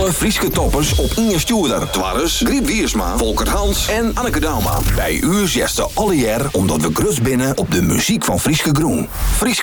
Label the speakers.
Speaker 1: alle Frieske toppers op Inge Stuurder. Twarres, Griet Wiersma, Volker Hans en Anneke Dauma. Bij u zesde alle jaar omdat we grut binnen op de muziek van Frieske Groen. Frieske